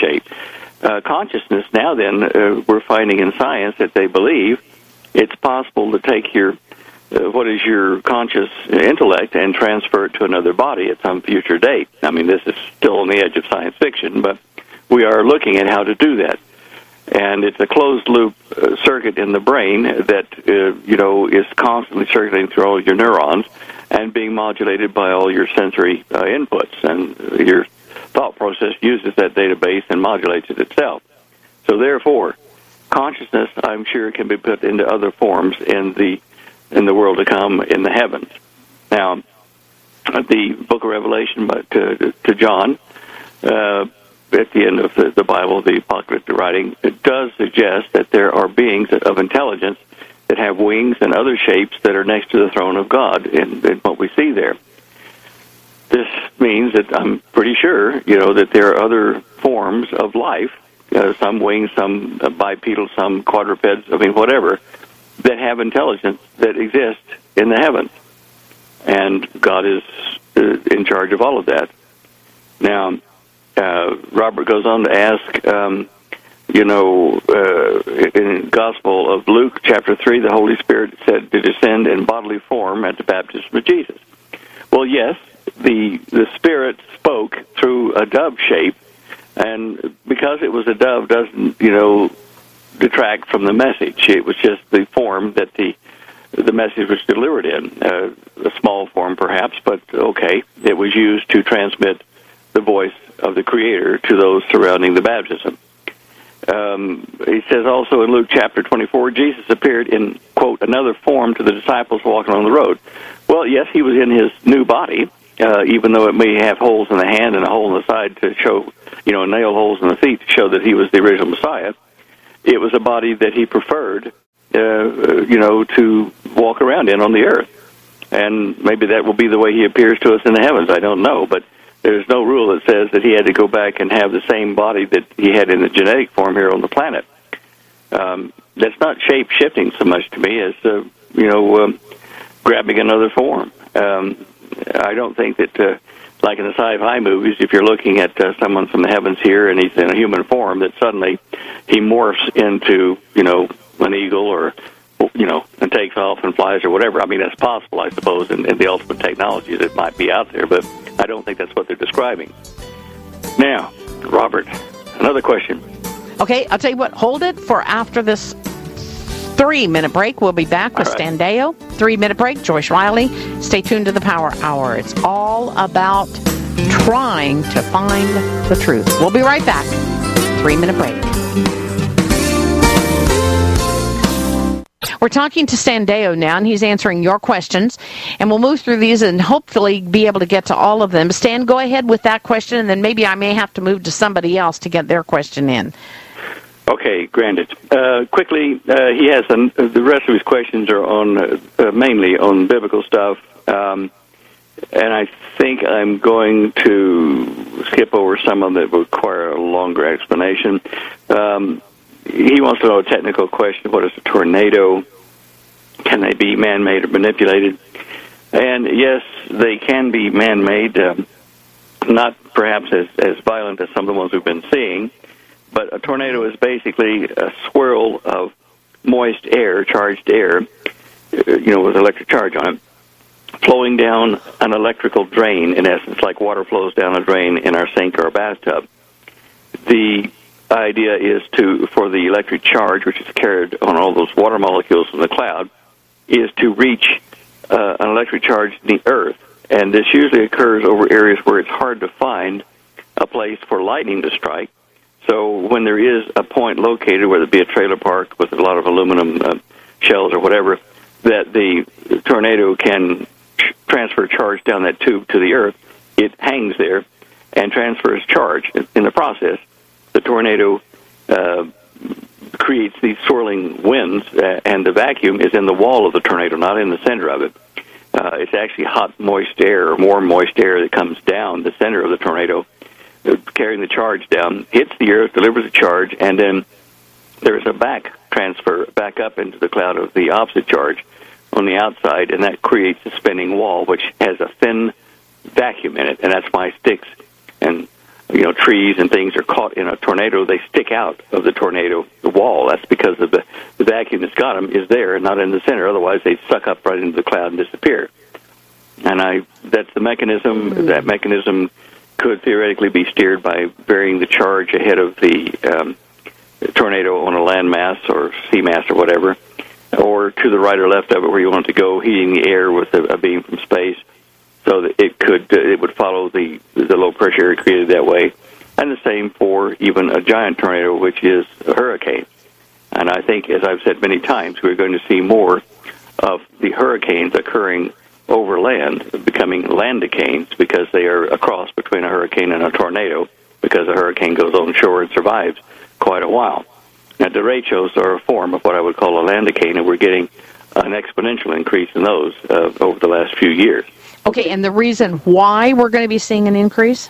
shape. Consciousness, now then, we're finding in science that they believe it's possible to take your what is your conscious intellect and transfer it to another body at some future date. I mean, this is still on the edge of science fiction, but we are looking at how to do that. And it's a closed-loop circuit in the brain that, is constantly circulating through all your neurons and being modulated by all your sensory inputs. And your thought process uses that database and modulates it itself. So therefore, consciousness, I'm sure, can be put into other forms in the world to come, in the heavens. Now, the book of Revelation to John, at the end of the Bible, the apocalyptic writing, it does suggest that there are beings of intelligence that have wings and other shapes that are next to the throne of God in what we see there. This means that I'm pretty sure, that there are other forms of life, some wings, some bipedal, some quadrupeds, whatever, that have intelligence that exists in the heavens. And God is in charge of all of that. Now, Robert goes on to ask, in the Gospel of Luke, chapter 3, the Holy Spirit said to descend in bodily form at the baptism of Jesus. Well, yes, the Spirit spoke through a dove shape, and because it was a dove doesn't, detract from the message. It was just the form that the message was delivered in, a small form perhaps, but okay. It was used to transmit the voice of the Creator to those surrounding the baptism. He says also in Luke chapter 24, Jesus appeared in, quote, another form to the disciples walking on the road. Well, yes, he was in his new body, even though it may have holes in the hand and a hole in the side to show, nail holes in the feet to show that he was the original Messiah. It was a body that he preferred, to walk around in on the earth. And maybe that will be the way he appears to us in the heavens. I don't know, but there's no rule that says that he had to go back and have the same body that he had in the genetic form here on the planet. That's not shape-shifting so much to me as, grabbing another form. I don't think that, like in the sci-fi movies, if you're looking at someone from the heavens here and he's in a human form, that suddenly he morphs into, an eagle or, and takes off and flies or whatever. I mean, that's possible, I suppose, in the ultimate technologies that might be out there, but I don't think that's what they're describing. Now, Robert, another question. Okay, I'll tell you what, hold it for after this 3-minute break. We'll be back with Standeo. 3-minute break, Joyce Riley. Stay tuned to the Power Hour. It's all about trying to find the truth. We'll be right back. 3-minute break. We're talking to Standeo now, and he's answering your questions. And we'll move through these and hopefully be able to get to all of them. Stan, go ahead with that question, and then maybe I may have to move to somebody else to get their question in. Okay, granted. Quickly, he has the rest of his questions are on mainly on biblical stuff, and I think I'm going to skip over some of them that require a longer explanation. He wants to know a technical question: what is a tornado? Can they be man-made or manipulated? And yes, they can be man-made, not perhaps as violent as some of the ones we've been seeing. But a tornado is basically a swirl of moist air, charged air, with electric charge on it, flowing down an electrical drain, in essence, like water flows down a drain in our sink or a bathtub. The idea is for the electric charge, which is carried on all those water molecules in the cloud, is to reach an electric charge in the earth. And this usually occurs over areas where it's hard to find a place for lightning to strike. So when there is a point located, whether it be a trailer park with a lot of aluminum shells or whatever, that the tornado can transfer charge down that tube to the earth, it hangs there and transfers charge. In the process, the tornado creates these swirling winds, and the vacuum is in the wall of the tornado, not in the center of it. It's actually hot, moist air or warm, moist air that comes down the center of the tornado, carrying the charge down, hits the earth, delivers the charge, and then there's a back transfer back up into the cloud of the opposite charge on the outside, and that creates a spinning wall, which has a thin vacuum in it, and that's why sticks and trees and things are caught in a tornado, they stick out of the tornado wall. That's because of the vacuum that's got them is there, not in the center. Otherwise, they'd suck up right into the cloud and disappear. And that's the mechanism. Mm-hmm. That mechanism could theoretically be steered by varying the charge ahead of the tornado on a land mass or sea mass or whatever, or to the right or left of it where you want it to go, heating the air with a beam from space, so that it would follow the low pressure area created that way. And the same for even a giant tornado, which is a hurricane. And I think, as I've said many times, we're going to see more of the hurricanes occurring over land, becoming landicanes, because they are a cross between a hurricane and a tornado, because a hurricane goes on shore and survives quite a while. Now, derechos are a form of what I would call a landicane, and we're getting an exponential increase in those over the last few years. Okay, and the reason why we're going to be seeing an increase?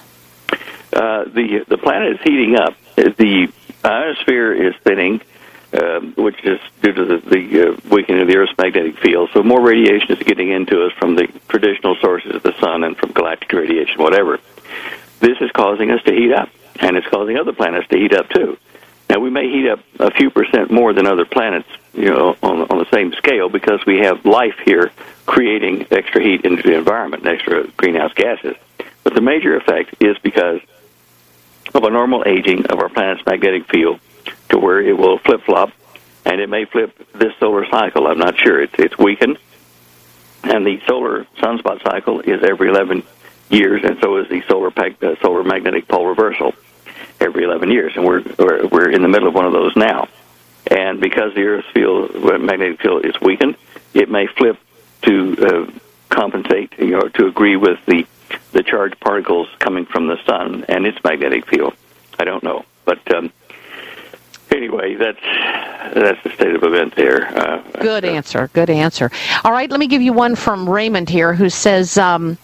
The planet is heating up. The ionosphere is thinning, which is due to the weakening of the Earth's magnetic field. So more radiation is getting into us from the traditional sources of the sun and from galactic radiation, whatever. This is causing us to heat up, and it's causing other planets to heat up too. Now, we may heat up a few percent more than other planets, on the same scale, because we have life here creating extra heat into the environment, extra greenhouse gases. But the major effect is because of a normal aging of our planet's magnetic field to where it will flip-flop, and it may flip this solar cycle. I'm not sure. It's weakened, and the solar sunspot cycle is every 11 years, and so is the solar magnetic pole reversal every 11 years, and we're in the middle of one of those now. And because the Earth's magnetic field is weakened, it may flip to compensate, to agree with the charged particles coming from the sun and its magnetic field. I don't know, but anyway, that's the state of event there. Good answer. All right, let me give you one from Raymond here, who says,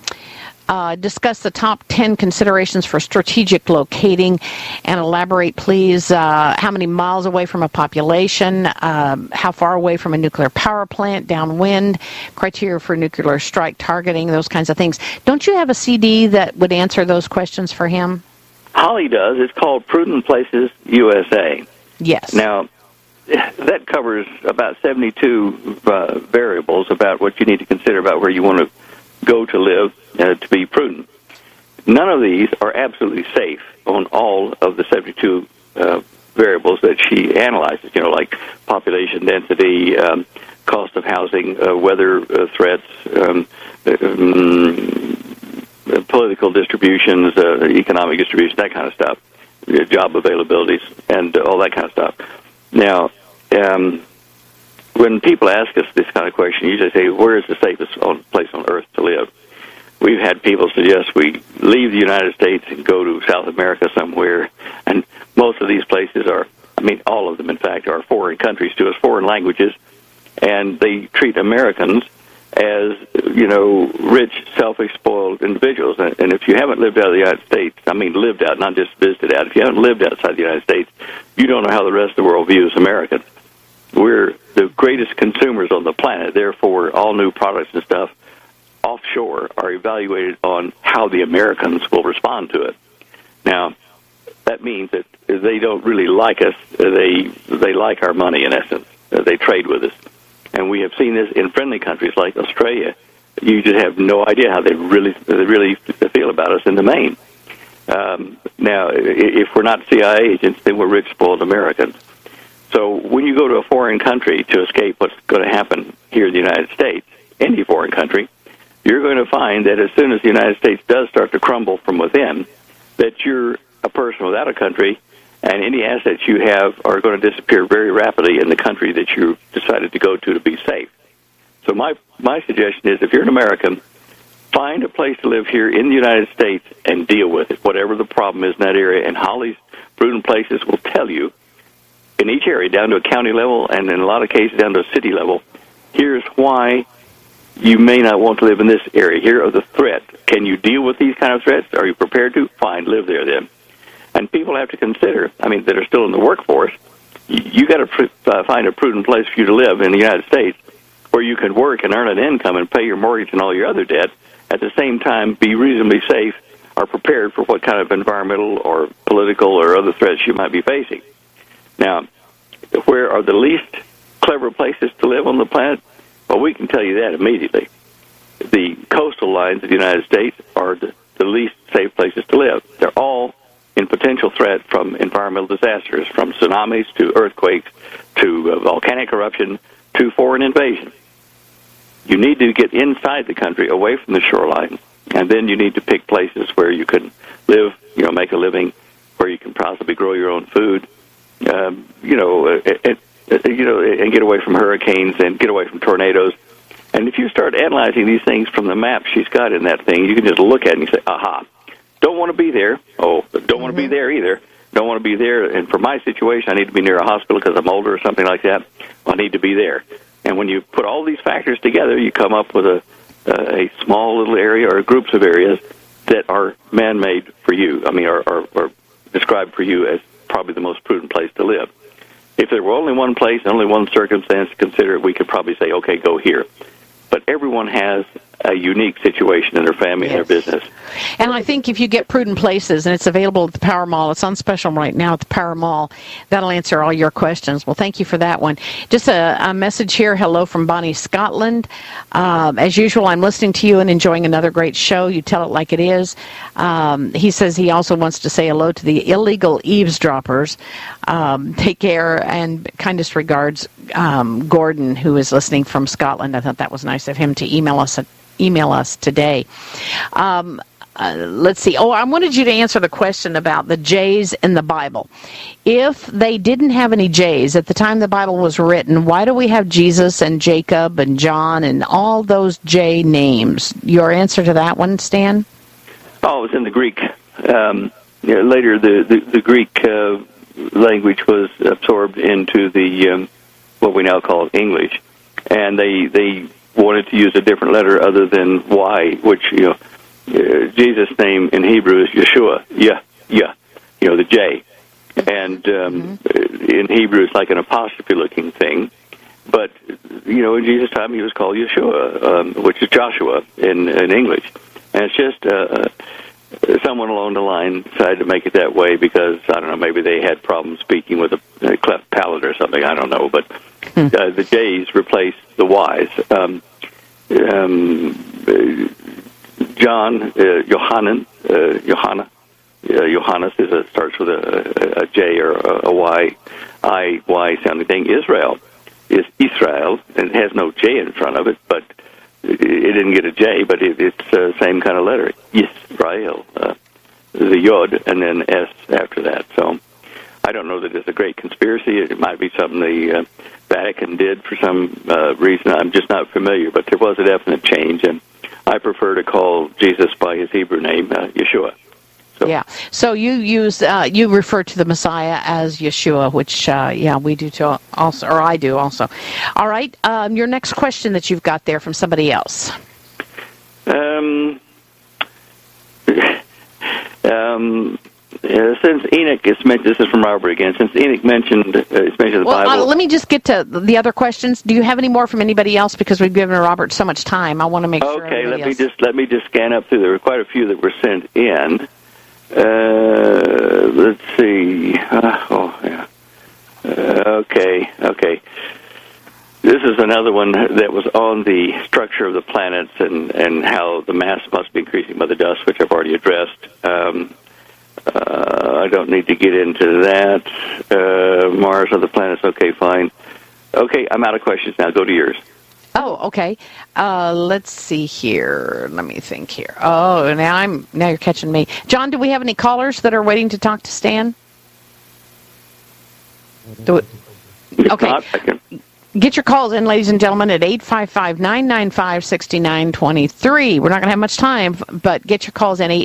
discuss the top 10 considerations for strategic locating, and elaborate, please. How many miles away from a population? How far away from a nuclear power plant? Downwind? Criteria for nuclear strike targeting? Those kinds of things. Don't you have a CD that would answer those questions for him? Holly does. It's called Prudent Places USA. Yes. Now, that covers about 72 variables about what you need to consider about where you want to go to live to be prudent. None of these are absolutely safe on all of the 72 variables that she analyzes, like population density, cost of housing, weather threats, political distributions, economic distribution, that kind of stuff, job availabilities, and all that kind of stuff. Now, when people ask us this kind of question, you usually say, where is the safest place on Earth to live? We've had people suggest we leave the United States and go to South America somewhere, and most of these places are, all of them, in fact, are foreign countries to us, foreign languages, and they treat Americans as, rich, selfish, spoiled individuals. And if you haven't lived out of the United States, lived out, not just visited out, if you haven't lived outside the United States, you don't know how the rest of the world views Americans. We're the greatest consumers on the planet. Therefore, all new products and stuff offshore are evaluated on how the Americans will respond to it. Now, that means that they don't really like us. They like our money, in essence. They trade with us. And we have seen this in friendly countries like Australia. You just have no idea how they really feel about us in the main. Now, if we're not CIA agents, then we're rich, spoiled Americans. So when you go to a foreign country to escape what's going to happen here in the United States, any foreign country, you're going to find that as soon as the United States does start to crumble from within, that you're a person without a country, and any assets you have are going to disappear very rapidly in the country that you decided to go to be safe. So my suggestion is, if you're an American, find a place to live here in the United States and deal with it, whatever the problem is in that area. And Holly's Prudent Places will tell you, in each area, down to a county level, and in a lot of cases down to a city level, here's why you may not want to live in this area. Here are the threats. Can you deal with these kind of threats? Are you prepared to? Fine, live there then. And people have to consider, that are still in the workforce, you got to find a prudent place for you to live in the United States where you can work and earn an income and pay your mortgage and all your other debt, at the same time be reasonably safe are prepared for what kind of environmental or political or other threats you might be facing. Now, where are the least clever places to live on the planet? Well, we can tell you that immediately. The coastal lines of the United States are the least safe places to live. They're all in potential threat from environmental disasters, from tsunamis to earthquakes to volcanic eruption to foreign invasion. You need to get inside the country, away from the shoreline, and then you need to pick places where you can live, make a living, where you can possibly grow your own food, and get away from hurricanes and get away from tornadoes. And if you start analyzing these things from the map she's got in that thing, you can just look at it and you say, aha, don't want to be there. Oh, don't want to be there either. Don't want to be there. And for my situation, I need to be near a hospital because I'm older or something like that. I need to be there. And when you put all these factors together, you come up with a small little area or groups of areas that are man-made for you. I mean, are described for you as probably the most prudent place to live. If there were only one place, only one circumstance to consider, we could probably say, okay, go here. But everyone has a unique situation in their family and their business. And I think if you get Prudent Places, and it's available at the Power Mall, it's on special right now at the Power Mall, that'll answer all your questions. Well, thank you for that one. Just a message here. Hello from Bonnie, Scotland. As usual, I'm listening to you and enjoying another great show. You tell it like it is. He says he also wants to say hello to the illegal eavesdroppers. Take care and kindest regards, Gordon, who is listening from Scotland. I thought that was nice of him to email us today. Let's see. I wanted you to answer the question about the J's in the Bible. If they didn't have any J's at the time the Bible was written, why do we have Jesus and Jacob and John and all those J names? Your answer to that one, Stan? Oh, it was in the Greek. Later, the Greek language was absorbed into the what we now call English, and they wanted to use a different letter other than Y, which, Jesus' name in Hebrew is Yeshua, the J. And in Hebrew, it's like an apostrophe-looking thing. But, in Jesus' time, he was called Yeshua, which is Joshua in English. And it's just someone along the line decided to make it that way because, I don't know, maybe they had problems speaking with a cleft palate or something, I don't know. But the J's replaced the Y's. John, Johannes starts with a J or a Y, Y sounding thing. Israel is Israel, and it has no J in front of it, but it didn't get a J, but it's the same kind of letter. Israel, the Yod, and then S after that. So I don't know that it's a great conspiracy. It might be something the Vatican did for some reason. I'm just not familiar, but there was a definite change, and I prefer to call Jesus by his Hebrew name, Yeshua. So. Yeah. So you refer to the Messiah as Yeshua, which we do too also, or I do also. All right. Your next question that you've got there from somebody else. Since Enoch is mentioned, this is from Robert again. Since Enoch mentioned the Bible. Let me just get to the other questions. Do you have any more from anybody else? Because we've given Robert so much time. I want to make sure. Okay, let me just scan up through. There were quite a few that were sent in. Let's see. Okay. This is another one that was on the structure of the planets and how the mass must be increasing by the dust, which I've already addressed. I don't need to get into that. Mars, other planets, okay, fine. Okay, I'm out of questions now. Go to yours. Oh, okay. Let's see here. Let me think here. Oh, now you're catching me. John, do we have any callers that are waiting to talk to Stan? Okay. Get your calls in, ladies and gentlemen, at 855-995-6923. We're not going to have much time, but get your calls in,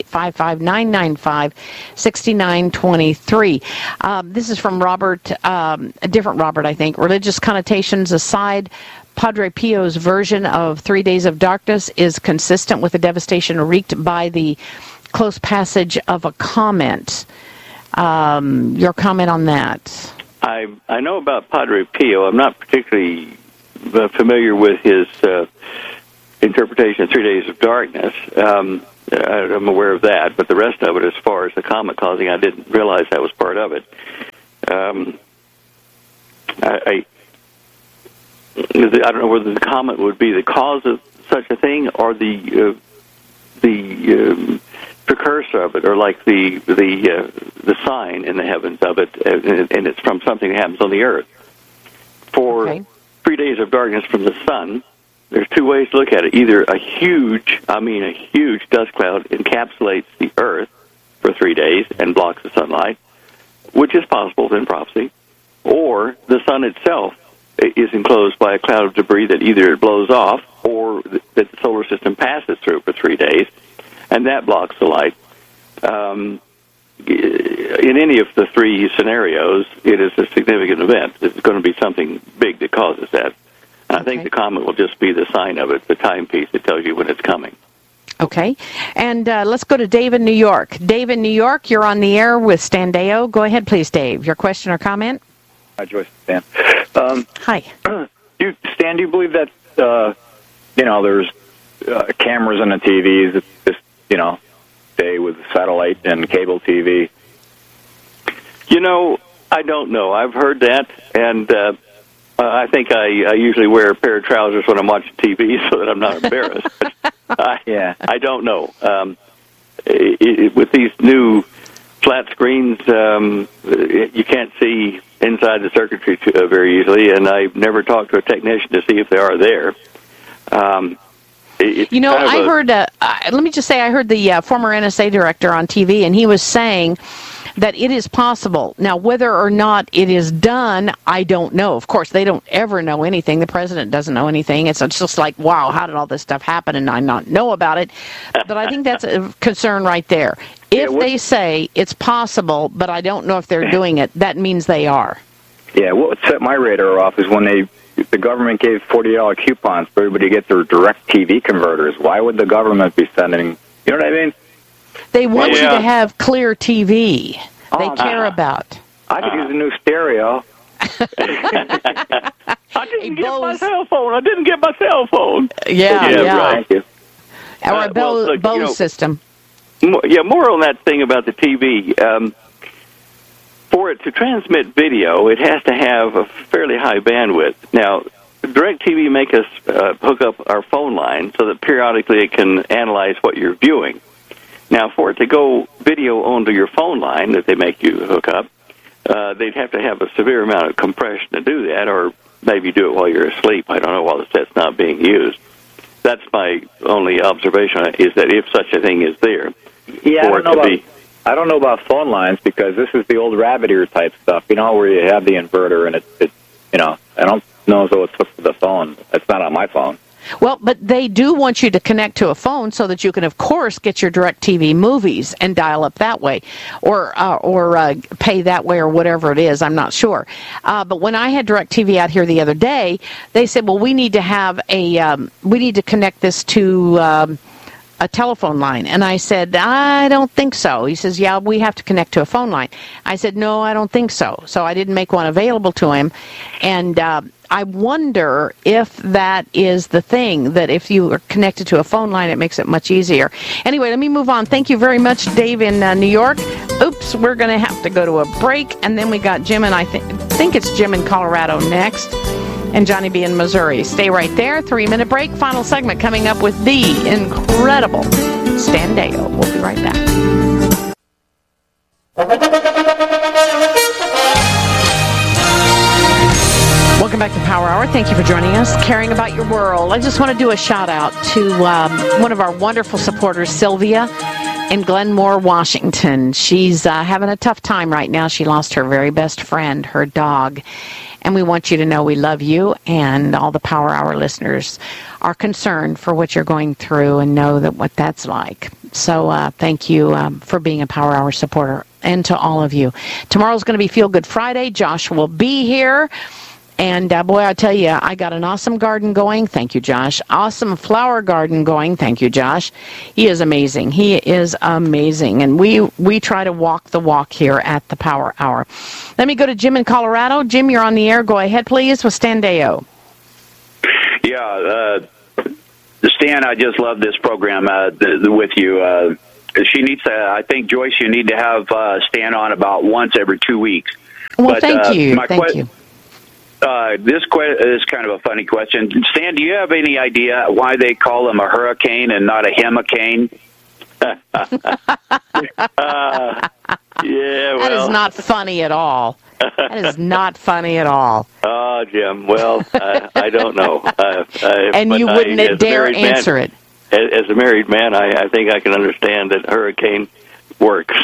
855-995-6923. This is from Robert, a different Robert, I think. Religious connotations aside, Padre Pio's version of 3 Days of Darkness is consistent with the devastation wreaked by the close passage of a comment. Your comment on that? I know about Padre Pio. I'm not particularly familiar with his interpretation of 3 Days of Darkness. I'm aware of that, but the rest of it, as far as the comet causing, I didn't realize that was part of it. I don't know whether the comet would be the cause of such a thing, or the precursor of it, or like the sign in the heavens of it, and it's from something that happens on the Earth. For 3 days of darkness from the sun, there's two ways to look at it. Either a huge dust cloud encapsulates the Earth for 3 days and blocks the sunlight, which is possible in prophecy, or the sun itself is enclosed by a cloud of debris that either it blows off or that the solar system passes through for 3 days, and that blocks the light. In any of the three scenarios, it is a significant event. It's going to be something big that causes that. I think the comet will just be the sign of it, the timepiece that tells you when it's coming. Okay. And let's go to Dave in New York. Dave in New York, you're on the air with Stan Deyo. Go ahead, please, Dave. Your question or comment? Hi, Joyce. Stan. Hi. Stan, do you believe that, there's cameras on the TVs, stay with satellite and cable TV? I don't know. I've heard that, and I think I usually wear a pair of trousers when I'm watching TV so that I'm not embarrassed. I don't know. With these new flat screens, you can't see inside the circuitry very easily, and I've never talked to a technician to see if they are there. I heard, let me just say, I heard the former NSA director on TV, and he was saying that it is possible. Now, whether or not it is done, I don't know. Of course, they don't ever know anything. The president doesn't know anything. It's just like, wow, how did all this stuff happen and I not know about it? But I think that's a concern right there. If they say it's possible, but I don't know if they're doing it, that means they are. Yeah, what set my radar off is when the government gave $40 coupons for everybody to get their direct TV converters. Why would the government be sending, you know what I mean? They want you to have clear TV. They care about. I could use a new stereo. I didn't get my cell phone. Yeah. Right. Thank you. Or a Bose system. More on that thing about the TV. For it to transmit video, it has to have a fairly high bandwidth. Now, DirecTV make us hook up our phone line so that periodically it can analyze what you're viewing. Now, for it to go video onto your phone line that they make you hook up, they'd have to have a severe amount of compression to do that, or maybe do it while you're asleep. I don't know, while the set's not being used. That's my only observation, is that if such a thing is there, I don't know about phone lines, because this is the old rabbit ear type stuff, where you have the inverter and I don't know if it's hooked to the phone. It's not on my phone. Well, but they do want you to connect to a phone so that you can, of course, get your DirecTV movies and dial up that way, or pay that way, or whatever it is. I'm not sure. But when I had DirecTV out here the other day, they said, "Well, we need to connect this to a telephone line." And I said, "I don't think so." He says, "Yeah, we have to connect to a phone line." I said, "No, I don't think so." So I didn't make one available to him, and I wonder if that is the thing, that if you are connected to a phone line, it makes it much easier. Anyway, let me move on. Thank you very much, Dave in New York. Oops, we're going to have to go to a break, and then we got Jim, and I think it's Jim in Colorado next, and Johnny B in Missouri. Stay right there. 3-minute break. Final segment coming up with the incredible Stan Deyo. We'll be right back. Welcome back to Power Hour. Thank you for joining us, caring about your world. I just want to do a shout out to one of our wonderful supporters, Sylvia in Glenmore, Washington. She's having a tough time right now. She lost her very best friend, her dog. And we want you to know we love you, and all the Power Hour listeners are concerned for what you're going through and know that what that's like. So thank you for being a Power Hour supporter, and to all of you. Tomorrow's going to be Feel Good Friday. Josh will be here. And, boy, I tell you, I got an awesome garden going. Thank you, Josh. Awesome flower garden going. Thank you, Josh. He is amazing. He is amazing. And we try to walk the walk here at the Power Hour. Let me go to Jim in Colorado. Jim, you're on the air. Go ahead, please, with Stan Deyo. Yeah, Stan, I just love this program with you. She needs to. I think, Joyce, you need to have Stan on about once every 2 weeks. Well, thank you. Thank you. This is kind of a funny question. Stan, do you have any idea why they call him a hurricane and not a hemicane? Yeah, well. That is not funny at all. That is not funny at all. Oh, Jim, well, I don't know. And you wouldn't dare answer it. As a married man, I think I can understand that hurricane works.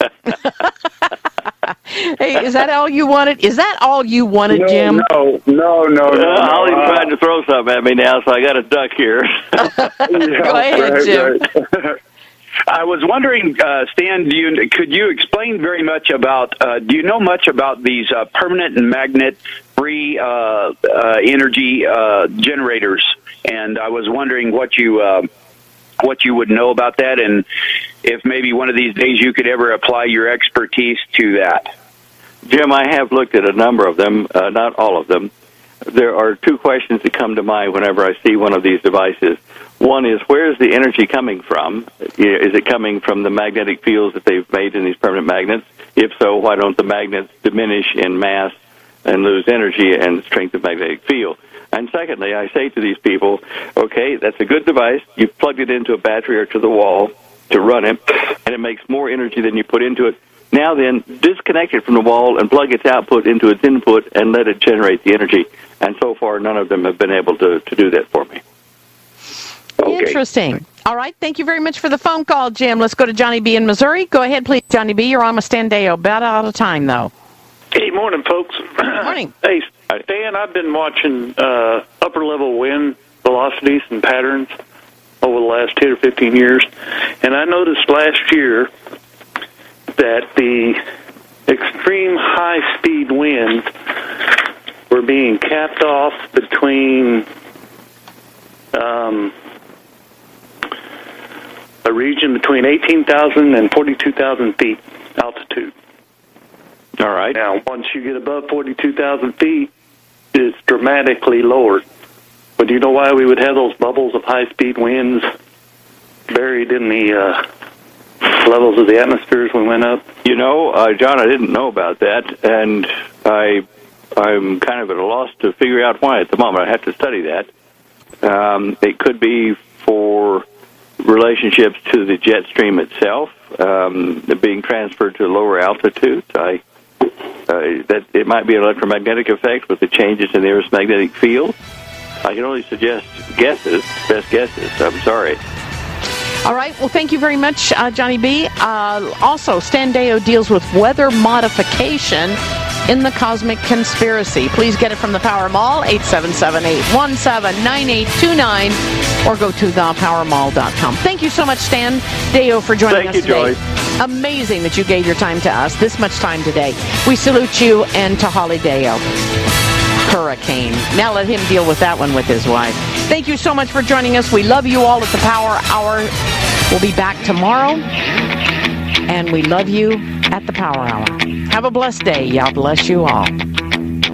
Hey, is that all you wanted? Is that all you wanted, Jim? No. Ollie's trying to throw something at me now, so I got a duck here. Go ahead, Jim. Right. I was wondering, Stan, could you explain very much about, do you know much about these permanent and magnet-free energy generators? And I was wondering what you would know about that, and if maybe one of these days you could ever apply your expertise to that. Jim, I have looked at a number of them, not all of them. There are two questions that come to mind whenever I see one of these devices. One is, where is the energy coming from? Is it coming from the magnetic fields that they've made in these permanent magnets? If so, why don't the magnets diminish in mass and lose energy and strength of magnetic field? And secondly, I say to these people, okay, that's a good device. You've plugged it into a battery or to the wall to run it, and it makes more energy than you put into it. Now then, disconnect it from the wall and plug its output into its input and let it generate the energy. And so far, none of them have been able to do that for me. Okay. Interesting. All right. Thank you very much for the phone call, Jim. Let's go to Johnny B. in Missouri. Go ahead, please, Johnny B. You're on with Stan Deyo. About out of time, though. Hey, morning, folks. Morning. Hey, Stan, I've been watching upper-level wind velocities and patterns over the last 10 or 15 years, and I noticed last year that the extreme high-speed winds were being capped off between a region between 18,000 and 42,000 feet altitude. All right. Now, once you get above 42,000 feet, it's dramatically lowered. But do you know why we would have those bubbles of high-speed winds buried in the levels of the atmosphere as we went up? You know, John, I didn't know about that, and I'm kind of at a loss to figure out why at the moment. I have to study that. It could be for relationships to the jet stream itself, being transferred to lower altitudes. That it might be an electromagnetic effect with the changes in the Earth's magnetic field. I can only suggest guesses, best guesses. I'm sorry. All right. Well, thank you very much, Johnny B. Also, Stan Deyo deals with weather modification in the Cosmic Conspiracy. Please get it from the Power Mall, 877-817-9829, or go to thepowermall.com. Thank you so much, Stan Deyo, for joining us today. Joyce. Amazing that you gave your time to us this much time today. We salute you, and to Holly Deyo. Hurricane. Now let him deal with that one with his wife. Thank you so much for joining us. We love you all at the Power Hour. We'll be back tomorrow, and we love you at the Power Hour. Have a blessed day. God bless you all.